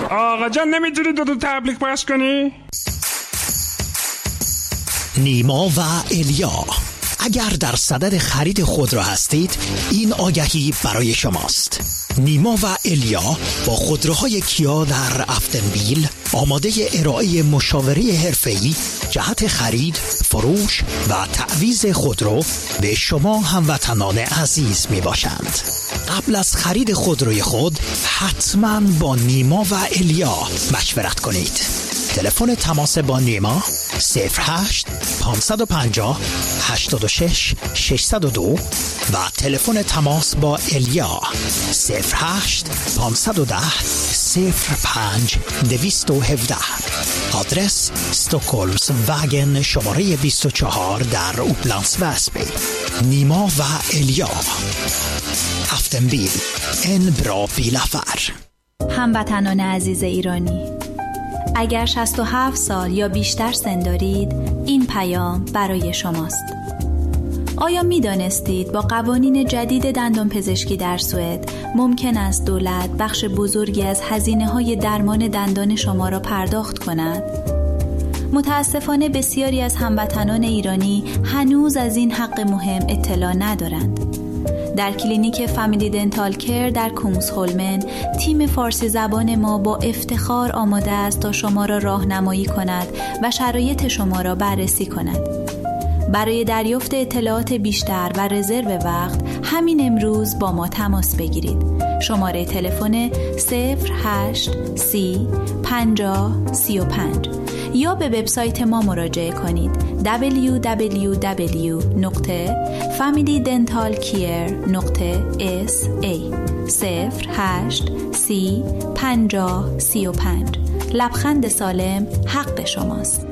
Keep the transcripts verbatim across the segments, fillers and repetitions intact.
آقا جان نمیتونی دو تا تبلیغ پخش کنی؟ نیما و الیا، اگر در صدد خرید خودرو هستید این آگهی برای شماست. نیما و الیا با خودروهای کیا در افتنبیل آماده ارائه مشاوره حرفه‌ای جهت خرید، فروش و تعویض خودرو به شما هموطنان عزیز می باشند. قبل از خرید خودروی خود حتما با نیما و الیا مشورت کنید. تلفن تماس با نیما صفر هشت پانصد و پنجاه هشتاد و شش ششصد و دو و تلفن تماس با الیا صفر هشت پانصد و ده صفر پنج دویست و هفده. آدرس استکهلمز وگن شماره بیست و چهار در اوپلندس وسبی. نیما و الیا، افتنبیل، ان برا بیلافر. هموطنان عزیز ایرانی، اگر شصت و هفت سال یا بیشتر سن دارید این پیام برای شماست. آیا می دانستید با قوانین جدید دندان پزشکی در سوئد ممکن است دولت بخش بزرگی از هزینه های درمان دندان شما را پرداخت کند؟ متاسفانه بسیاری از هموطنان ایرانی هنوز از این حق مهم اطلاع ندارند. در کلینیک فامیلی دنتال کیر در کونگسهولمن تیم فارسی زبان ما با افتخار آماده است تا شما را راهنمایی کند و شرایط شما را بررسی کند. برای دریافت اطلاعات بیشتر و رزرو وقت همین امروز با ما تماس بگیرید. شماره تلفن صفر هشت سی پنجاه سی و پنج یا به وبسایت ما مراجعه کنید دبلیو دبلیو دبلیو دات فامیلی دنتال کیر دات اس ای. صفر هشت سی پنجاه سی و پنج. لبخند سالم حق شماست.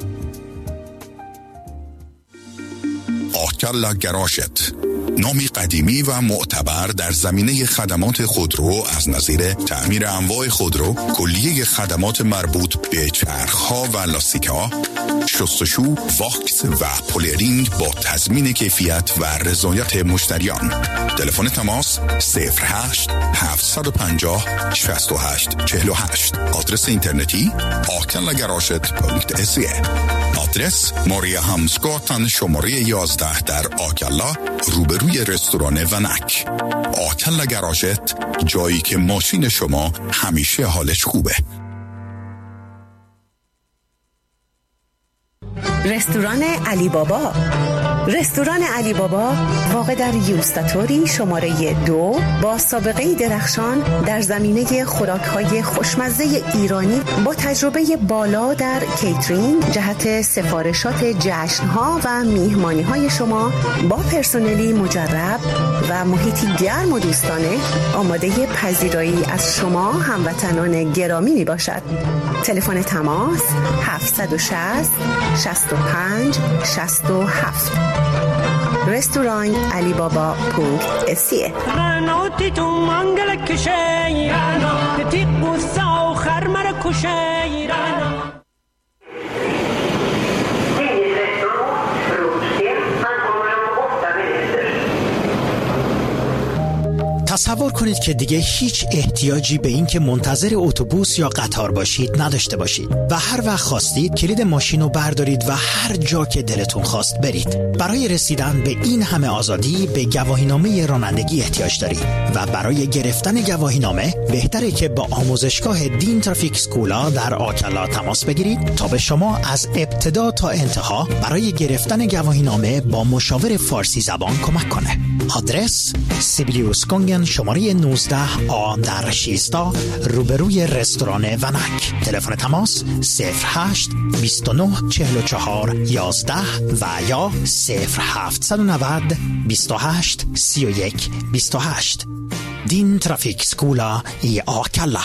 آکلا گراشت، نامی قدیمی و معتبر در زمینه خدمات خودرو از نظیر تعمیر انواع خودرو، کلیه خدمات مربوط به چرخ‌ها و لاستیک‌ها، شستشو، واکس و پولیرینگ با تضمین کیفیت و رضایت مشتریان. تلفن تماس صفر هشت هفت پنجاه شصت و هشت چهل و هشت. آدرس اینترنتی آکلا گراشت دات سی. آدرس ماریا همسگاتن شماره یازده در آکلا روبروی رستوران ونک. آکلا گراشت، جایی که ماشین شما همیشه حالش خوبه. رستوران علی بابا. رستوران علی بابا واقع در یوستاتوری شماره دو با سابقه درخشان در زمینه خوراک‌های خوشمزه ایرانی با تجربه بالا در کیترینگ جهت سفارشات جشن‌ها و میهمانی‌های شما با پرسنلی مجرب و محیطی گرم و دوستانه آماده پذیرایی از شما هموطنان گرامی میباشد. تلفن تماس هفت شصت شصت و پنج شصت و هفت. رستوران علی بابا پونکت اسیه. رنوتی تو منگل کشی رنو تیق بوسا و خرمر کشی رنو. تصور کنید که دیگه هیچ احتیاجی به این که منتظر اتوبوس یا قطار باشید نداشته باشید و هر وقت خواستید کلید ماشین رو بردارید و هر جا که دلتون خواست برید. برای رسیدن به این همه آزادی به گواهینامه رانندگی احتیاج دارید و برای گرفتن گواهینامه بهتره که با آموزشگاه دین ترافیک سکولا در آکلا تماس بگیرید تا به شما از ابتدا تا انتها برای گرفتن گواهینامه با مشاور فارسی زبان کمک کنه. آدرس سیبیلیوس کونگن شماره نوزده آ در شیستا روبروی رستوران ونک. تلفن تماس صفر هشت بیست و نه چهل و چهار یازده و یا صفر هفت نه صفر بیست و هشت سی و یک بیست و هشت. دین ترافیک سکولا ای آکلا.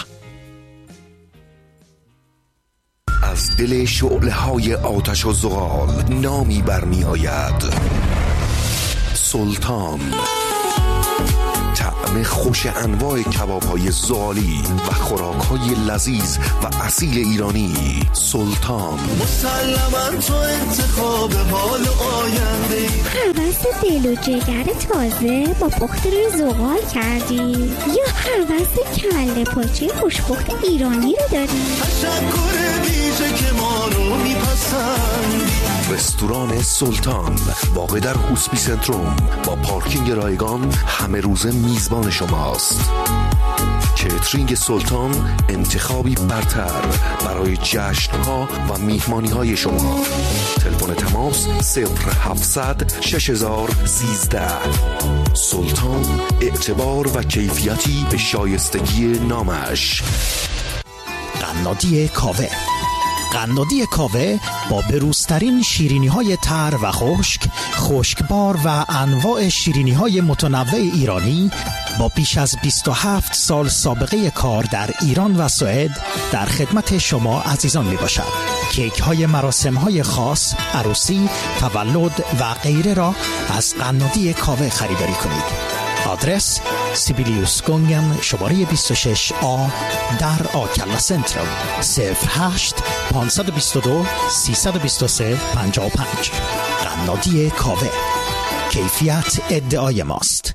از دل شعله های آتش و زغال نامی برمی آید: سلطان. رستوران خوش انواع کباب‌های زغالی و خوراک‌های لذیذ و اصیل ایرانی سلطان. مسلماً تو انتخاب حال آینده، حوض دل و جگر تازه با پخت روی زغال کردی یا حوض کله پاچه خوشپخت ایرانی رو داری؟ تشکر ویژه که ما رو میپسندی. رستوران سلطان واقع در هوسپی سنتروم با پارکینگ رایگان همه روزه میزبان شماست. کیترینگ سلطان انتخابی برتر برای جشن‌ها و میهمانی‌های شما. تلفن تماس صفر هفتصد شش هزار و سیزده. سلطان، اعتبار و کیفیتی به شایستگی نامش. قنادی کاوه. قنادی کاوه با بروزترین شیرینی‌های تر و خشک، خشکبار و انواع شیرینی‌های متنوع ایرانی با بیش از بیست و هفت سال سابقه کار در ایران و سوئد در خدمت شما عزیزان می باشد. کیک های مراسم های خاص، عروسی، تولد و غیره را از قنادی کاوه خریداری کنید. آدرس سیبیلیوس گونگن شماره بیست و شش آ در آکلا سنترال صفر هشت پانصد و بیست و دو سیصد و بیست و سه پنجاه و پنج. قنادی کاوه، کیفیت ادعای ماست.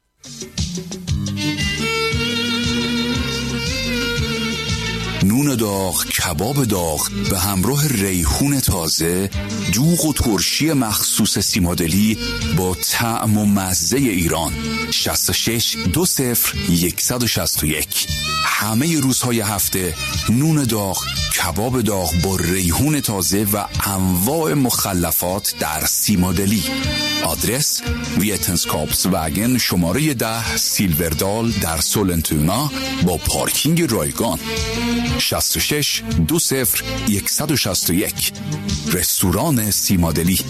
نون داغ، کباب داغ به همراه ریحون تازه، دوغ و ترشی مخصوص سیمادلی با طعم و مزه ایران. شصت و شش دو صفر صد و شصت و یک. همه روزهای هفته نون داغ، کباب داغ با ریحون تازه و انواع مخلفات در سیمادلی. آدرس ویتنسکاپس وگن شماره ده سیلوردال در سولنتونا با پارکینگ رایگان. شصت و شش دو صفر صد و شصت و یک. رستوران سیمادلی.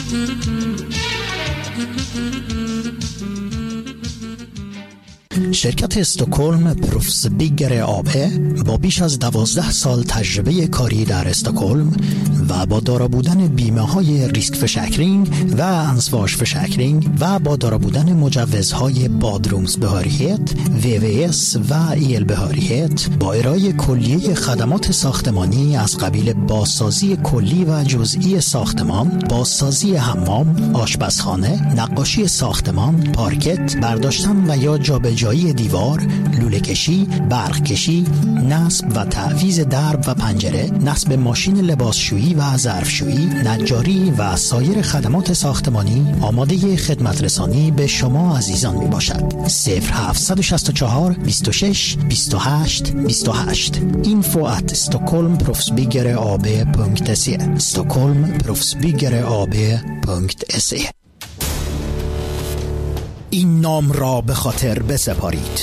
شرکت استکهلم پروفس بیگر آبه با بیش از دوازده سال تجربه کاری در استکهلم و با دارا بودن بیمه های ریسک فشکرینگ و انسواش فشکرینگ و با دارا بودن مجوزهای بادرومز بهاریت، وی وی اس و ایل بهاریت با ارائه کلیه خدمات ساختمانی از قبیل بازسازی کلی و جزئی ساختمان، بازسازی حمام، آشپزخانه، نقاشی ساختمان، پارکت، برداشتن و یا جابجایی دیوار، لوله کشی، برق کشی، نصب و تعویض درب و پنجره، نصب ماشین لباسشویی و ظرفشویی، نجاری و سایر خدمات ساختمانی آماده خدمت رسانی به شما عزیزان می باشد. صفر هفت شش چهار بیست و شش بیست و هشت بیست و هشت. info at stockholm profsbyggare punkt se stockholm profsbyggare punkt se. این نام را به خاطر بسپارید: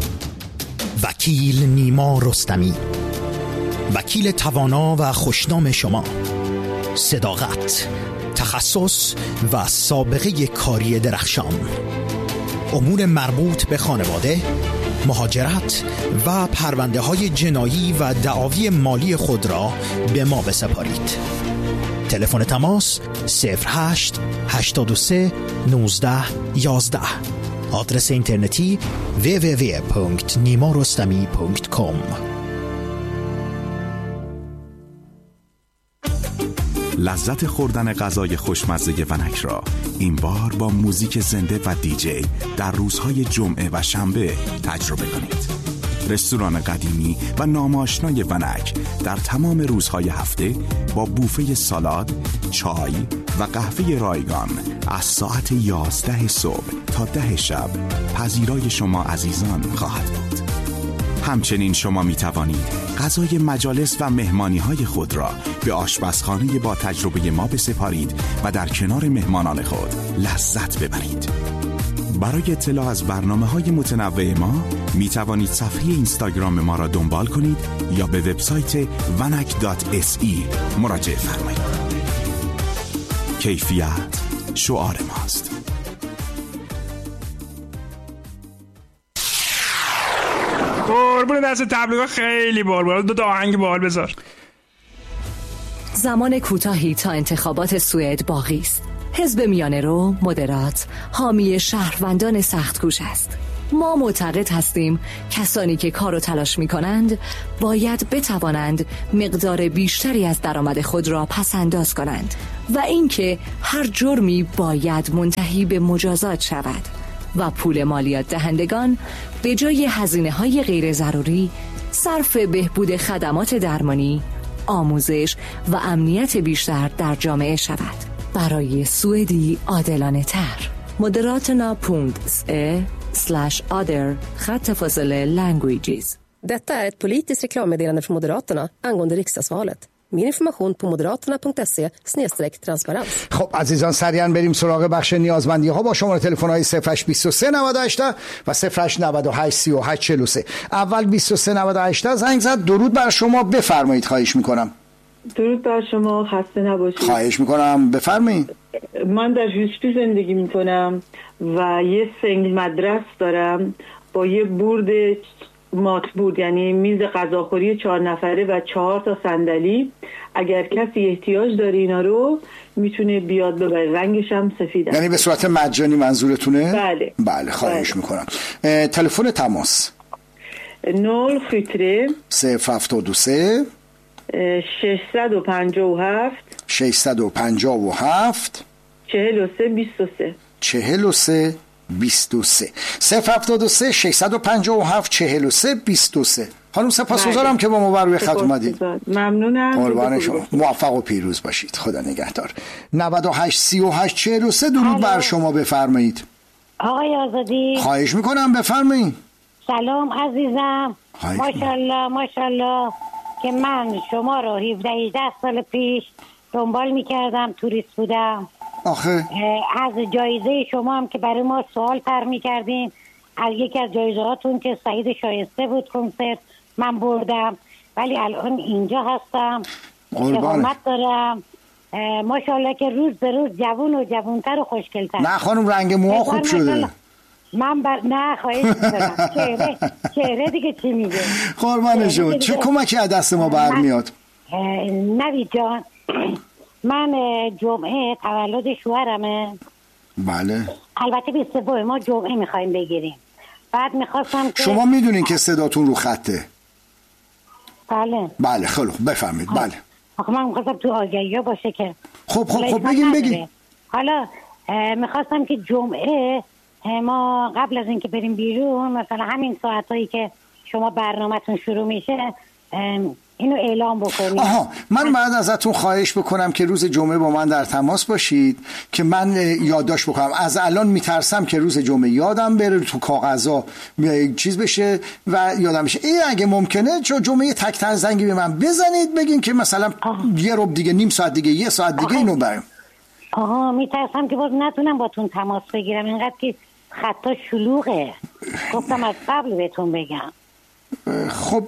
وکیل نیما رستمی، وکیل توانا و خوشنام شما. صداقت، تخصص و سابقه کاری درخشان. امور مربوط به خانواده، مهاجرت و پرونده های جنایی و دعاوی مالی خود را به ما بسپارید. تلفن تماس صفر هشت هشتاد و سه نوزده یازده. آدرس اینترنتی دبلیو دبلیو دبلیو punkt nimarostami punkt com. لذت خوردن غذای خوشمزه ونک را این بار با موزیک زنده و دیجی در روزهای جمعه و شنبه تجربه کنید. رستوران قدیمی و ناماشنای ونک در تمام روزهای هفته با بوفه سالاد، چای و قهوه رایگان از ساعت یازده صبح تا ده شب پذیرای شما عزیزان خواهد بود. همچنین شما می توانید غذای مجالس و مهمانی های خود را به آشپزخانه با تجربه ما بسپارید و در کنار مهمانان خود لذت ببرید. برای اطلاع از برنامه‌های متنوع ما می توانید صفحه اینستاگرام ما را دنبال کنید یا به وبسایت ونک دات اس ای مراجعه فرمایید. کیفیت شعار ماست. قربون دست تبلیغات خیلی بال بال. دو تا آهنگ بال بذار. زمان کوتاهی تا انتخابات سوئد باقی است. حزب میانه رو، مدرات، حامی شهروندان سخت‌کوش است. ما معتقد هستیم کسانی که کار و تلاش می کنند باید بتوانند مقدار بیشتری از درآمد خود را پس انداز کنند و اینکه هر جرمی باید منتهی به مجازات شود و پول مالیات دهندگان به جای هزینه‌های غیر ضروری صرف بهبود خدمات درمانی، آموزش و امنیت بیشتر در جامعه شود. برای سوئدی عادلانه تر. Moderaterna punkt se slash other خط فاصله languages. Detta är ett politiskt reklammeddelande från Moderaterna angående riksdagsvalet. Mer information på moderaterna punkt se snedstreck transparens. خب عزیزان سریعا بریم سراغ بخش نیازمندی ها با شماره تلفن های صفر هشت دو سه نود و هشت و صفر هشت نود و هشت سی و هشت چهل و سه. اول بیست و سه نود و هشت زنگ زد. درود بر شما، بفرمایید. خواهش میکنم. درود بر شما، خسته نباشید. خواهش میکنم، بفرمایید. من در هوسپی زندگی میکنم و یه سنگ مدرس دارم با یه برد مات بود، یعنی میز غذاخوری چهار نفره و چهار تا صندلی. اگر کسی احتیاج داره اینا رو میتونه بیاد ببره. رنگش هم سفیده. یعنی به صورت مجانی منظورتونه؟ بله بله خواهش بله. میکنم. تلفن تماس نول خیتره صفر هفتاد و سه ششصد و پنجاه و هفت ششصد و پنجاه و هفت چهل و سه بیست و سه چهل و سه بیست و سه صفر هفتاد و سه ششصد و پنجاه و هفت چهل و سه بیست و سه. خانم سپاسگزارم که با ما بر روی خط اومدید. ممنونم. قربان شما. موفق و پیروز باشید. خدا نگهدار. نود و هشت سی و هشت چهل و سه. درود بر شما، بفرمایید. آقای آزادی خواهش میکنم، بفرمایید. سلام عزیزم. ماشاءالله ماشاءالله که من شما رو هفده هجده سال پیش دنبال میکردم، توریست بودم. آخه از جایزه شما هم که برای ما سوال پر میکردین، از یکی از جایزه هاتون که سعید شایسته بود کنسرت من بردم، ولی الان اینجا هستم، اقامت دارم. ماشاءالله که روز به روز جوون و جوونتر و خوشگلتر. نه خانم رنگ موها خوب شده. من بر... نه خواهش میکنم. چهره چهره دیگه چی میگه؟ قربان شما. چه کمکی از دست ما برمیاد؟ نوید جان، من جمعه تولد شوهرمه. بله. البته بیست و دو ما جمعه میخوایم بگیریم. بعد میخواستم که شما میدونین که صداتون رو خطه. بله بله خیلی خوب بفرمایید. بله آخه من میخواستم تو آگهی ها باشه که خب خب خب بگیم بگیم. حالا میخواستم که جمعه ما قبل از اینکه بریم بیرون، مثلا همین ساعتایی که شما برنامه‌تون شروع میشه اینو اعلام بکنید. آها، من بعد ازتون خواهش بکنم که روز جمعه با من در تماس باشید که من یادداشت بکنم. از الان میترسم که روز جمعه یادم بره، تو کاغذا چیز بشه و یادم بشه. این اگه ممکنه چون جمعه تک تک زنگی به من بزنید، بگین که مثلا آه. یه ربع دیگه، نیم ساعت دیگه، یه ساعت دیگه آه. اینو بریم. آها، میترسم که باز نتونم باتون تماس بگیرم، اینقدر که خطا شلوغه. گفتم از قبل بهتون بگم. خب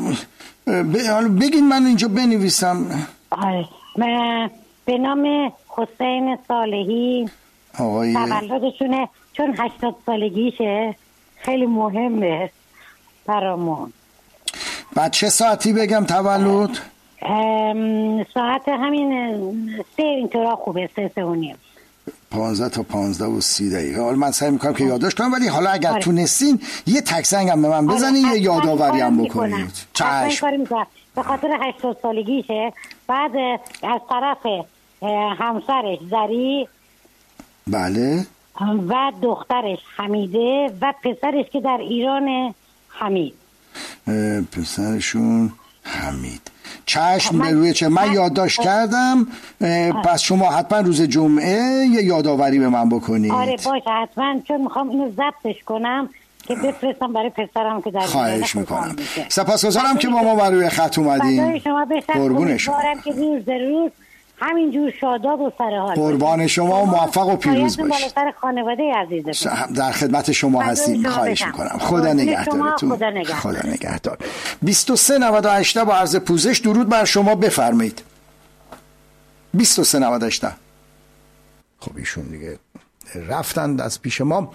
بگین من اینجا بنویسم. آره، به نام حسین صالحی. آقای تولدشونه، چون هشتاد سالگیشه، خیلی مهمه برامون. بعد چه ساعتی بگم تولد؟ ساعت همین سه اینطورا خوبه، سه سه و نیم. پانزده تا پانزده و سی دقیقه. حالا من سعی میکنم که یادداشت کنم، ولی حالا اگر آره. تونستین یه تک زنگ هم به من بزنین، آره. یه یادآوری هم بکنید. چشم. به خاطر هشتاد سالگیشه. بعد از طرف همسرش زری، بله، و دخترش حمیده و پسرش که در ایران حمید. پسرشون حمید. چشم به روی چه من یادداشت کردم. پس شما حتما روز جمعه یه یادآوری به من بکنید. آره باشه حتما، چون میخوام اینو ضبطش کنم که بفرستم برای پسرم که در خواهش میکنم. سپاسگزارم که با ما بر روی خط اومدین. قربون شما. که روز در روز همینجور شاداب و سرحال. قربان شما و موفق و پیروز باشید. بالاتر خانواده عزیزتون. در خدمت شما هستیم. خواهش میکنم. خدا نگهدارتون. خدا نگهدار. بیست و سه نود و هشت با عرض پوزش. درود بر شما، بفرمایید. بیست و سه نود و هشت. خب ایشون دیگه رفتند از پیش ما.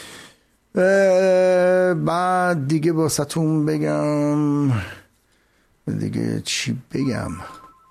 بعد دیگه واسهتون بگم دیگه چی بگم.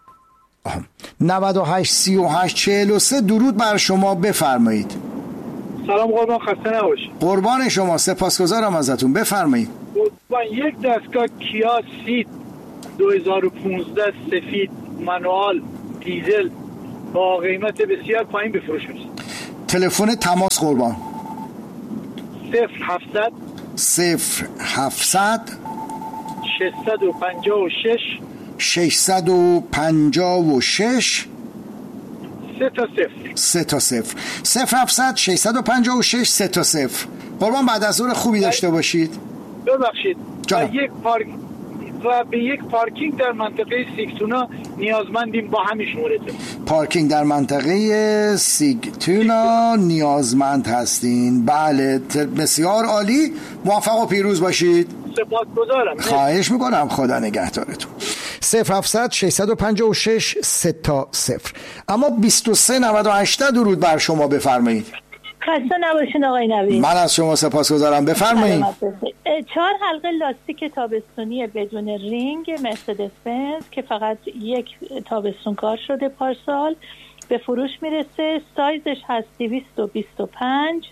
نود و هشت سی و هشت چهل و سه. درود بر شما، بفرمایید. سلام قربان، خسته نباشید. قربان شما، سپاسگزارم ازتون. بفرمایید. من یک دستگاه کیا سید دو هزار و پانزده سفید مانوال دیزل با قیمت بسیار پایین به فروش میرسه. تلفن تماس قربان. صفر هفتصد صفر هفتصد ششصد و پنجاه و شش ششصد و پنجاه و شش سه تا صفر سه تا صفر صفر هفتصد ششصد و پنجاه و شش سه تا صفر. قربان بعد از ظهر خوبی داشته باشید. ببخشید و یک پارک و به یک پارکینگ در منطقه سیگتونا نیازمندیم با همین شماره‌تون. پارکینگ در منطقه سیگتونا نیازمند هستین. بله بسیار عالی، موفق و پیروز باشید. سپاسگزارم. خواهش میکنم، خدا نگهدارتون. صفر هفتصد ششصد و پنجاه و شش سه تا صفر. اما بیست و سه نود و هشت درود بر شما، بفرمایید. خسته نباشین آقای نوید. من از شما سپاسگزارم، بفرمایید. چهار حلقه لاستیک تابستونی بدون رینگ مرسدس بنز که فقط یک تابستون کار شده پارسال به فروش میرسه. سایزش هست دویست و بیست و پنج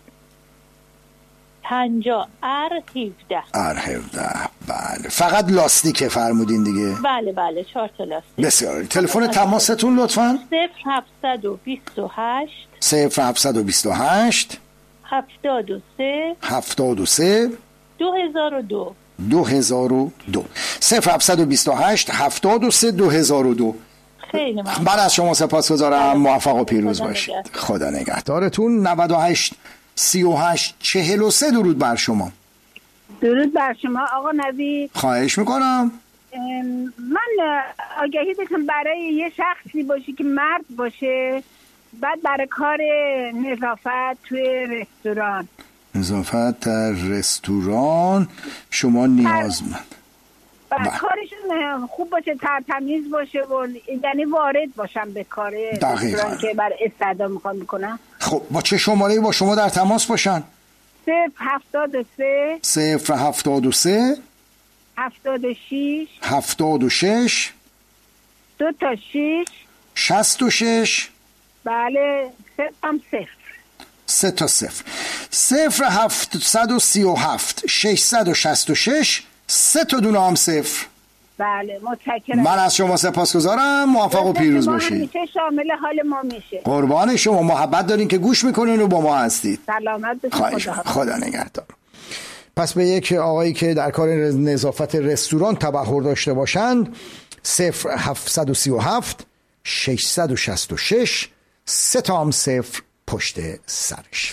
پنجاه ار هفده ار هفده. بله فقط لاستیکه فرمودین دیگه؟ بله بله چهار تا لاستیک. بسیار. تلفن تماستون لطفاً؟ صفر هفتصد و بیست و هشت صفر هفتصد و بیست و هشت هفتاد و سه هفتاد و سه دو هزار و دو دو هزار و دو. صفر هفتصد و بیست و هشت هفتاد و سه دو هزار و دو. خیلی ممنون. من از شما سپاسگزارم، موفق و پیروز باشید. خدا نگهدارتون. نود و هشت سی و هشت چهل و سه درود بر شما. درود بر شما آقا نوید. خواهش میکنم. من آگهی داشتم برای یه شخصی باشه که مرد باشه، بعد برای کار نظافت توی رستوران. نظافت در رستوران شما نیازمند. بعد کارشون خوب باشه، ترتمیز باشه و یعنی وارد باشم به کار رستوران که برای استعداد میخوام میکنم. خب با چه شماره‌ای با شما در تماس باشن؟ صفر هفتاد و سه صفر هفتاد و سه هفتاد و شیش هفتاد و شش دو تا شیش شست و شش. بله صفر هم صفر سه تا صفر. صفر هفتصد و سی و هفت ششصد و شست و شش سه تا دونه هم صفر. بله متشکرم. من از شما سپاسگزارم، موفق و پیروز باشید. همیشه شامل حال ما میشه. قربان شما، محبت دارین که گوش میکنین و با ما هستید. سلامت باشید. خدا, خدا نگهدار. پس به یک آقایی که در کار نظافت رستوران تبحر داشته باشند صفر هفتصد و سی و هفت ششصد و شست و شش سه تا هم صفر پشت سرش.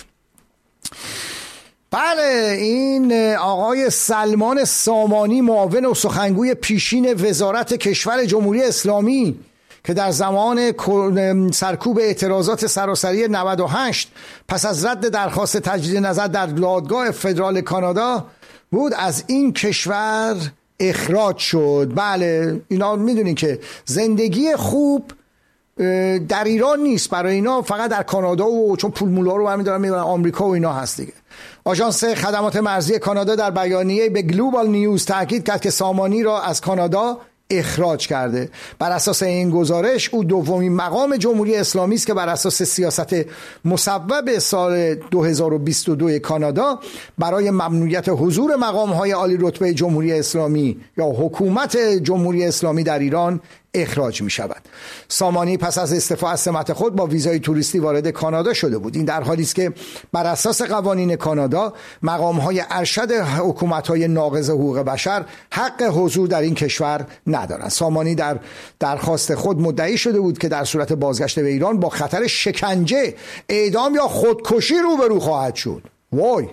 بله این آقای سلمان سامانی معاون و سخنگوی پیشین وزارت کشور جمهوری اسلامی که در زمان سرکوب اعتراضات سراسری نود و هشت پس از رد درخواست تجدید نظر در دادگاه فدرال کانادا بود از این کشور اخراج شد. بله اینا میدونین که زندگی خوب در ایران نیست برای اینا، فقط در کانادا و چون پول مولا رو برمی دارن میبرن آمریکا و اینا هست دیگه. آژانس خدمات مرزی کانادا در بیانیه به گلوبال نیوز تاکید کرد که سامانی را از کانادا اخراج کرده. بر اساس این گزارش او دومین مقام جمهوری اسلامی است که بر اساس سیاست مصوب سال دو هزار و بیست و دو کانادا برای ممنوعیت حضور مقام‌های عالی رتبه جمهوری اسلامی یا حکومت جمهوری اسلامی در ایران اخراج می شود. سامانی پس از استعفا از سمت خود با ویزای توریستی وارد کانادا شده بود. این در حالی است که بر اساس قوانین کانادا مقام‌های ارشد حکومت‌های ناقض حقوق بشر حق حضور در این کشور ندارند. سامانی در درخواست خود مدعی شده بود که در صورت بازگشت به ایران با خطر شکنجه، اعدام یا خودکشی روبرو خواهد شد. وای.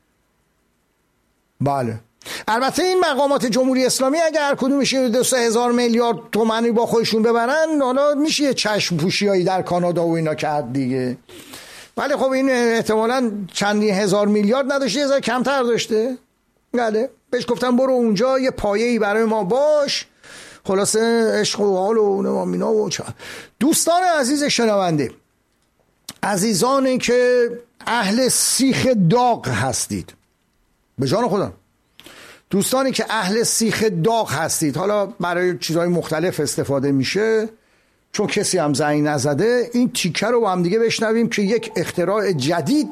بله. البته این مقامات جمهوری اسلامی اگر هر کدومش دو سه هزار میلیارد تومانی با خودشون ببرن حالا میشه چشم پوشیایی در کانادا و اینا کرد دیگه. ولی خب این احتمالاً چندی هزار میلیارد نداشته، هزار کمتر داشته. بله بهش گفتم برو اونجا یه پایه‌ای برای ما باش، خلاصه عشق و حال و نمینا و چه. دوستان عزیز شنونده، عزیزانی که اهل سیخ داغ هستید، به جان خودم دوستانی که اهل سیخ داغ هستید، حالا برای چیزهای مختلف استفاده میشه، چون کسی هم زنگ نزده این تیکه رو با هم دیگه بشنویم که یک اختراع جدید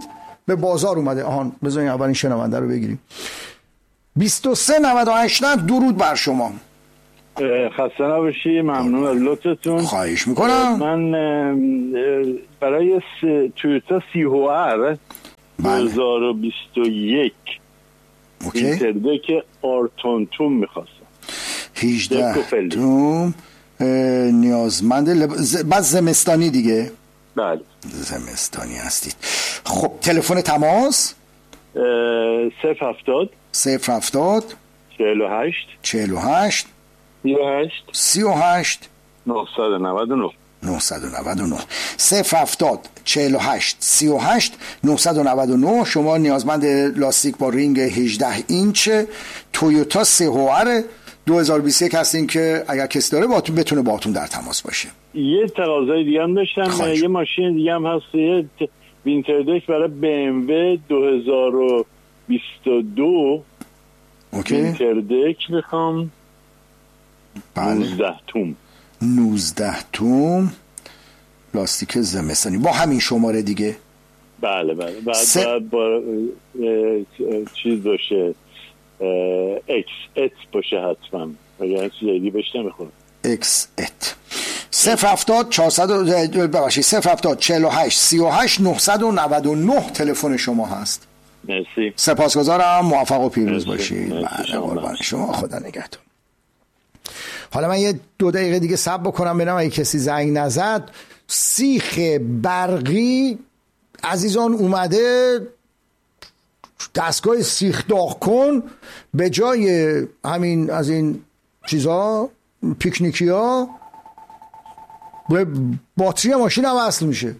به بازار اومده. آهان بذارین اولین شنونده رو بگیریم. بیست و سه نود و هشت درود بر شما. خسته نباشی، ممنون از لطفتون. خواهش میکنم. من برای تویوتا سی او ار دو هزار و بیست و یک اینتردک آرتونتوم میخواستم. هجده توم نیازمند لب... ز... بعد زمستانی دیگه. بله زمستانی هستید. خب تلفن تماس صفر هفتاد صفر هفتاد چهل و هشت چهل و هشت سی و هشت سی و هشت نهصد و نود و نه نهصد و نود و نه صفر هفتاد چهل و هشت سی و هشت نهصد و نود و نه. شما نیازمند لاستیک با رینگ هجده اینچ تویوتا سی او ار دو هزار و بیست و یک هستین که اگر کسی داره باتون بتونه باتون در تماس باشه. یه تقاضای دیگه هم داشتم. خواهش. یه ماشین دیگه هم هست، یه وینتردک برای بی ام و دو هزار و بیست و دو اوکی. وینتردک میخوام. بله. نوزده توم نوزده توم لاستیک زمستانی با همین شماره دیگه. بله بله. بعد س... باید با چیز باشه، اکس ات باشه حتما، اگر چیزی بهش نمیخونه. اکس ات صفر هفتاد چهارصد ببخشید صفر هفتاد چهل و هشت سی و هشت نهصد و نود و نه تلفن شما هست. مرسی. سپاسگزارم، موفق و پیروز مرسی. باشید. مرسی. بله قربان شما، خدا نگهدار. حالا من یه دو دقیقه دیگه صبر بکنم ببینم اگه کسی زنگ نزد. سیخ برقی عزیزان اومده، دستگاه سیخ داغ کن به جای همین از این چیزا پیکنیکی ها به باتری ماشین هم وصل میشه.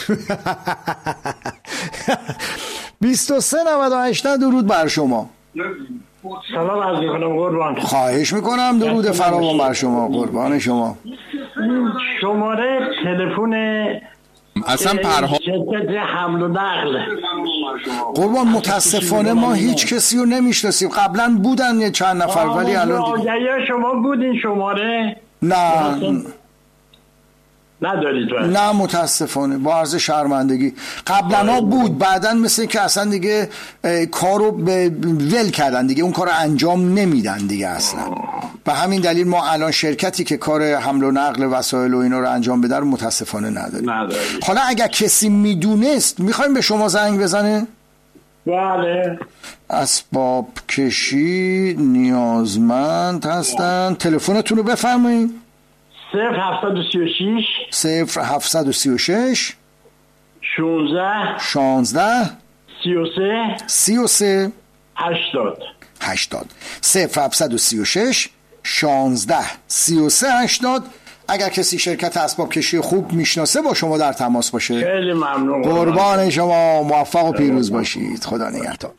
بیست و سه نود و هشت درود بر شما. سلام عرض میکنم قربان. خواهش میکنم، درود فراوان بر شما قربان شما. شماره تلفن اصلا پرها شرکت حمل و نقل قربان متاسفانه ما هیچ کسی رو نمیشناسیم. قبلا بودن یه چند نفر ولی الان دیگه آگهی شما بودین شماره؟ نه ندارید. نه متاسفانه با عرض شرمندگی. قبلا بود، بعدن مثل که اصلا دیگه کارو به ول کردن دیگه، اون کارو انجام نمیدن دیگه اصلا. به همین دلیل ما الان شرکتی که کار حمل و نقل وسایل و اینا رو انجام بده رو متاسفانه نداریم. نداریم. حالا اگر کسی میدونست میخوایم به شما زنگ بزنه؟ بله. اسباب کشی نیازمند هستن. تلفنتون رو بفرمایید. صفر هفتصد و سی و شش صفر هفتصد و سی و شش شانزده شانزده سی و سه سی و سه هشتاد هشتاد صفر هفتصد و سی و شش شانزده سی و سه هشتاد. اگر کسی شرکت اسباب کشی خوب میشناسه با شما در تماس باشه. خیلی ممنون. قربان شما، موفق و پیروز باشید. خدا نگهدار.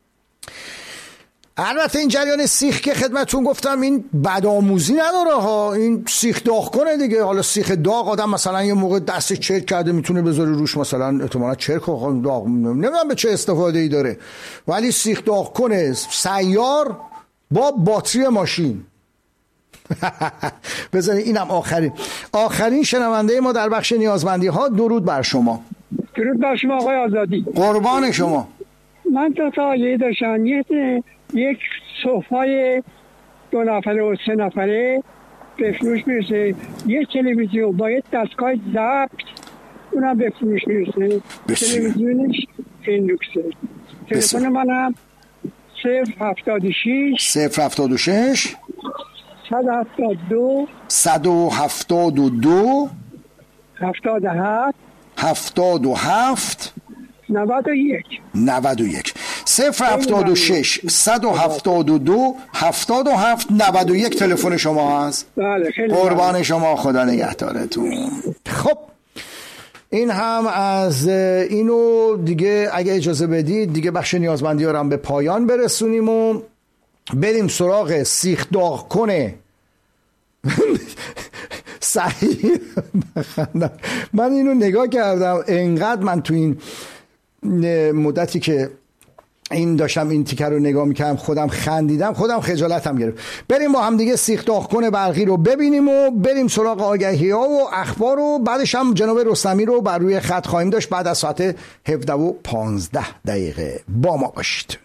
البته این جریان سیخ که خدمتون گفتم این بدآموزی نداره ها، این سیخ داغ کنه دیگه. حالا سیخ داغ آدم مثلا یه موقع دست چرک کرده میتونه بذاره روش، مثلا احتمالاً چرک و داغ نمیدونم به چه استفاده ای داره، ولی سیخ داغ کنه سیار با باتری ماشین. بذارید اینم آخرین آخرین شنونده ما در بخش نیازمندی ها. درود بر شما. درود بر شما آقای آزادی. قربان شما. من تا تا یه داشتم یه یک صفای دو نفره و سه نفره به فروش میرسه، یک تلویزیون با یک دستگاه ضبط اونم به فروش میرسه. تلویزیونش فیندوکسه. تلفن منم صفر هفتاد و شش صفر هفتاد و شش صد هفتاد و دو صد و هفتاد و دو هفتاد و هفت هفتاد و هفت نود و یک نود و یک صفر هفتاد و شش صد و هفتاد و دو هفتاد و هفت نود و یک تلفن شما هست. بله خیلی قربان شما، خدا نگهدارتون. خب این هم از اینو دیگه، اگه اجازه بدید دیگه بخش نیازمندی ها رو هم به پایان برسونیم و بریم سراغ سیخ داغ کنه. صحیح. من اینو نگاه کردم، انقدر من تو این مدتی که این داشتم این تیکر رو نگاه میکردم خودم خندیدم، خودم خجالتم گرفت. بریم با هم دیگه سیخ داغکن برقی رو ببینیم و بریم سراغ آگهی ها و اخبار و بعدش هم جناب رستمی رو بر روی خط خواهیم داشت بعد از ساعت هفده و پانزده دقیقه. با ما باشید.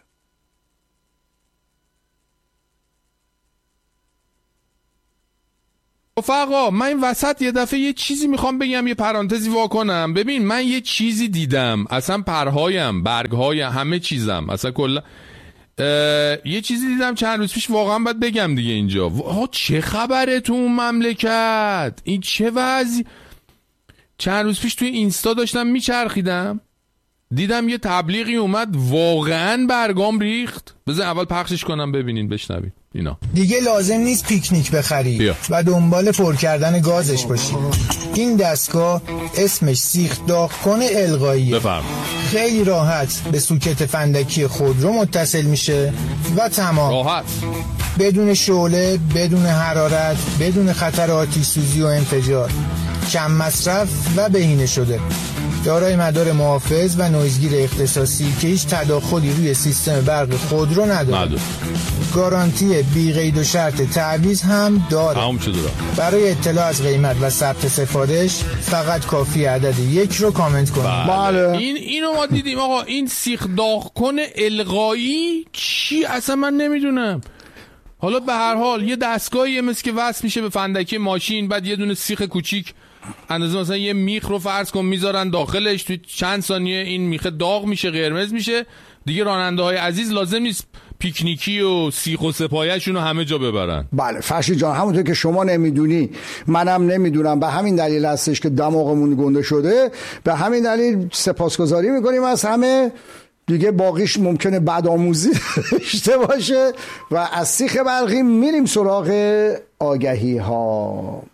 رفقا من این وسط یه دفعه یه چیزی میخوام بگم، یه پرانتزی وا کنم. ببین من یه چیزی دیدم، اصلا پرهایم، برگهایم، همه چیزم، اصلا کلا یه چیزی دیدم چند روز پیش، واقعا باید بگم دیگه اینجا. ها چه خبره تو اون مملکت؟ این چه وضعی؟ چند روز پیش توی اینستا داشتم میچرخیدم، دیدم یه تبلیغی اومد، واقعا برگام ریخت. بذار اول پخشش کنم ببینین بشنوین. اینا دیگه لازم نیست پیکنیک بخری بیا. و دنبال پر کردن گازش باشی. این دستگاه اسمش سیخ داغکن القاییه. بفرم. خیلی راحت به سوکت فندکی خودرو متصل میشه و تمام. راحت، بدون شعله، بدون حرارت، بدون خطر آتش سوزی و انفجار، کم مصرف و بهینه شده. دارای مدار محافظ و نویزگیر اختصاصی که هیچ تداخلی روی سیستم برق خودرو نداره. نداره. گارانتی بی قید و شرط تعویض هم داره. هم برای اطلاع از قیمت و ثبت سفارش فقط کافی عدد یک رو کامنت کنید. بله. این اینو ما دیدیم آقا. این سیخ داغکن القایی چی اصلا من نمیدونم. حالا به هر حال یه دستگاهیه مثل که وصل میشه به فندکی ماشین، بعد یه دونه سیخ کوچیک اندازه مثلا یه میخ رو فرض کن میذارن داخلش، توی چند ثانیه این میخ داغ میشه، قرمز میشه دیگه. راننده های عزیز لازم نیست پیکنیکی و سیخ و سپایه‌شون رو همه جا ببرن. بله فرشید جان، همونطور که شما نمیدونی منم نمیدونم، به همین دلیل هستش که دماغمون گنده شده. به همین دلیل سپاسگزاری میکنیم از همه دیگه، باقیش ممکنه بدآموزی داشته باشه. و از سیخ برقی میریم سراغ آگهی ها.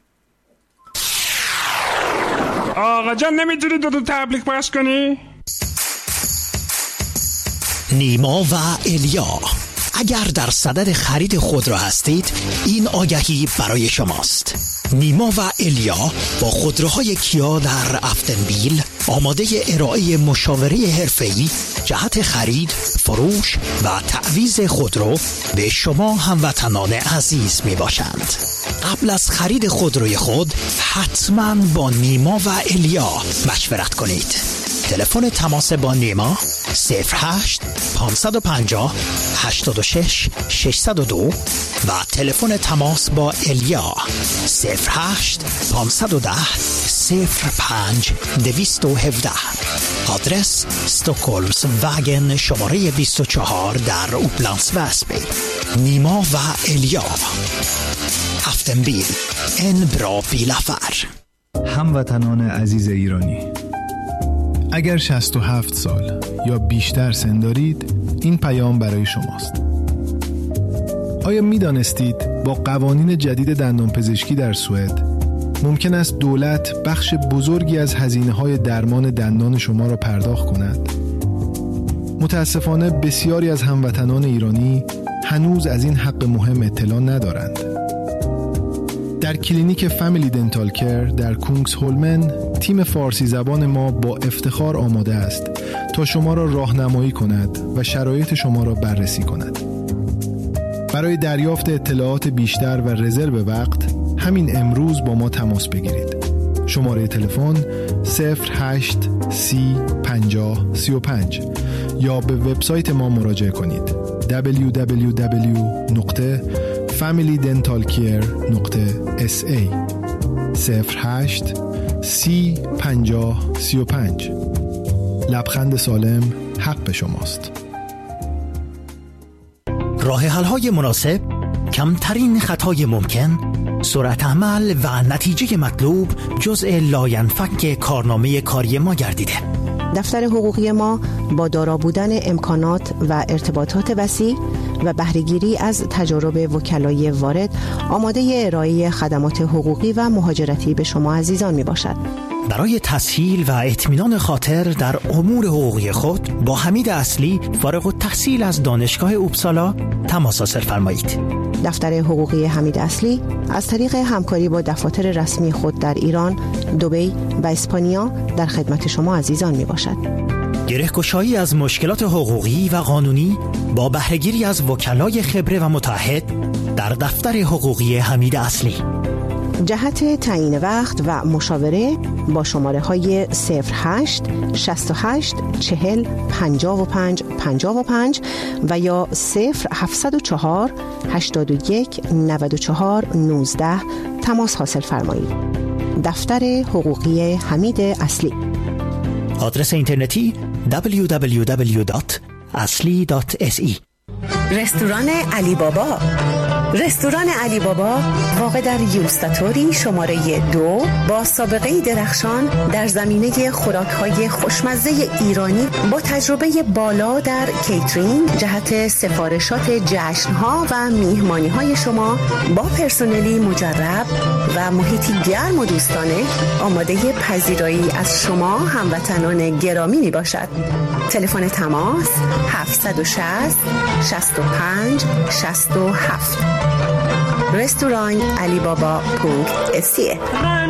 آقا جان نمیتونی دو دو تبلیغ پخش کنی؟ نیما و الیا، اگر در صدد خرید خودرو هستید این آگهی برای شماست. نیما و الیا با خودروهای کیا در افتنبیل آماده ارائه مشاوره حرفه‌ای جهت خرید، فروش و تعویض خودرو به شما هموطنان عزیز می باشند. قبل از خرید خودروی خود حتما با نیما و الیا مشورت کنید. تلفن تماس با نیما صفر هشت پانصد و پنجاه هشتاد و شش ششصد و دو و تلفن تماس با الیا صفر هشت پانصد و ده صفر پنج دویست و هفده. آدرس استکهلم وگن شماره بیست و چهار در اوپلانس وسبی. نیما و الیا، افتنبیل، ان برا بیلافر. هموطنان عزیز ایرانی، اگر شصت و هفت سال یا بیشتر سن دارید این پیام برای شماست. آیا می دانستید با قوانین جدید دندانپزشکی در سوئد ممکن است دولت بخش بزرگی از هزینه‌های درمان دندان شما را پرداخت کند؟ متاسفانه بسیاری از هموطنان ایرانی هنوز از این حق مهم اطلاع ندارند. در کلینیک فامیلی دنتال کیر در کونگس هولمن تیم فارسی زبان ما با افتخار آماده است تا شما را راهنمایی کند و شرایط شما را بررسی کند. برای دریافت اطلاعات بیشتر و رزرو وقت همین امروز با ما تماس بگیرید. شماره تلفن صفر هشت سی پنجاه سی و پنج یا به وبسایت ما مراجعه کنید دبلیو دبلیو دبلیو نقطه فامیلی دنتال کیر نقطه اس ای. صفر هشت سی پنجاه سی و پنج. لبخند سالم حق شماست. راه حل‌های مناسب، کمترین خطای ممکن، سرعت عمل و نتیجه مطلوب جزء لاینفک کارنامه کاری ما گردیده. دفتر حقوقی ما با دارا بودن امکانات و ارتباطات وسیع و بهره‌گیری از تجارب وکلای وارد آماده ارائه خدمات حقوقی و مهاجرتی به شما عزیزان می باشد. برای تسهیل و اطمینان خاطر در امور حقوقی خود با حمید اصلی فارغ التحصیل از دانشگاه اوپسالا تماس حاصل فرمایید. دفتر حقوقی حمید اصلی از طریق همکاری با دفاتر رسمی خود در ایران، دبی و اسپانیا در خدمت شما عزیزان می باشد. گره‌گشایی از مشکلات حقوقی و قانونی با بهره‌گیری از وکلای خبره و متعهد در دفتر حقوقی حمید اصلی. جهت تعیین وقت و مشاوره با شماره های صفر هشت شصت و هشت چهل پنجاه و پنج پنجاه و پنج و یا صفر هفتصد و چهار هشتاد و یک نود و چهار نوزده تماس حاصل فرمایید. دفتر حقوقی حمید اصلی. آدرس اینترنتی دبلیو دبلیو دبلیو دات اصلی دات اس ای. رستوران علی بابا. رستوران علی بابا واقع در یوستاتوری شماره دو با سابقه درخشان در زمینه خوراک‌های خوشمزه ایرانی با تجربه بالا در کیترینگ جهت سفارشات جشن‌ها و میهمانی‌های شما با پرسنلی مجرب و محیطی گرم و دوستانه آماده پذیرایی از شما هموطنان گرامی می باشد. تلفن تماس هفت شش صفر شصت و پنج شصت و هفت. رستوران علی بابا پونکت اسیه.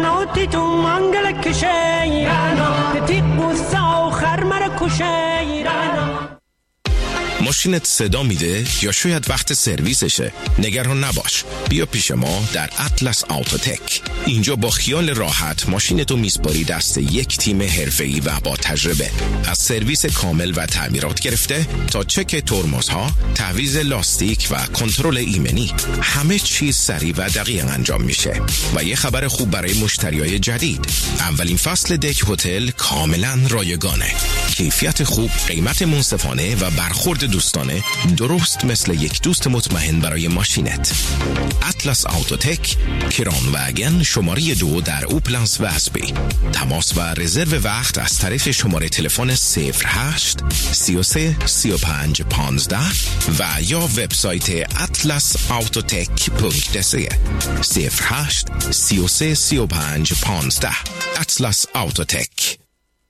ماشینت صدا میده یا شاید وقت سرویسشه؟ نگران نباش، بیا پیش ما در اطلس آوتوتک. اینجا با خیال راحت ماشینتو میسپاری دست یک تیم حرفه‌ای و با تجربه. از سرویس کامل و تعمیرات گرفته تا چک ترمزها، تعویض لاستیک و کنترل ایمنی، همه چیز سریع و دقیق انجام میشه. و یه خبر خوب برای مشتریای جدید، اولین فصل دک هتل کاملا رایگانه. کیفیت خوب، قیمت منصفانه و برخورد دوستانه، درست مثل یک دوست مطمئن برای ماشینت. اطلس آوتوتک، کران وگن شماره دو در اوپلنس و اسبی. تماس و رزرو وقت از طریق شماره تلفن صفر هشت سی و سه سی و پنج پانزده و یا وبسایت اطلس آوتوتک پونکت سی. صفر هشت سی و سه سی و پنج پانزده. اطلس آوتوتک.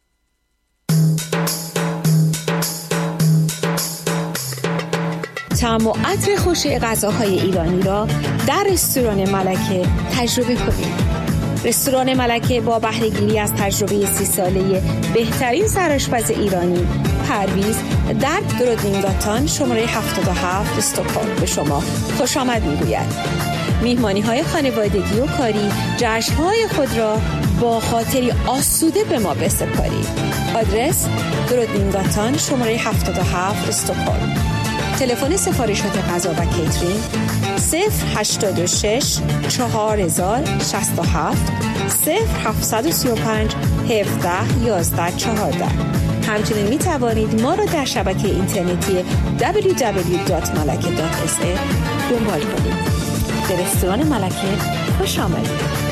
طعم و عطر خوش غذاهای ایرانی را در رستوران ملکه تجربه کنید. رستوران ملکه با بهره‌گیری از تجربه سی ساله بهترین سرآشپز ایرانی پرویز در درودینگاتان شماره هفتاد و هفت استکهلم به شما خوش آمد می‌گوید. میهمانی‌های خانوادگی و کاری، جشن‌های خود را با خاطری آسوده به ما بسپارید. آدرس درودینگاتان شماره هفتاد و هفت استکهلم. تلفن سفارشات غذا و کیترینگ صفر هشتاد و شش چهار هزار شصت و هفت صفر هفتصد و سی و پنج هفده یازده چهارده. همچنین می توانید ما را در شبکه اینترنتی دبلیو دبلیو دبلیو دات ملکه دات اس ای دنبال کنید. به رستوران ملکه خوش آمدید.